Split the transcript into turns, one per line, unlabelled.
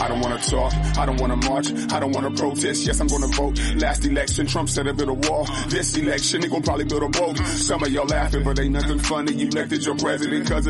I don't wanna talk, I don't wanna march, I don't wanna protest. Yes, I'm gonna vote. Last election, Trump said a bit of wall. This election, he gon' probably build a boat. Some of y'all laughing, but ain't nothing funny. You elected your president cause